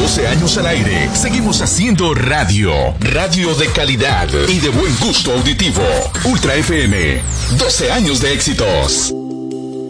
12 años al aire, seguimos haciendo radio. Radio de calidad y de buen gusto auditivo. Ultra FM, 12 años de éxitos.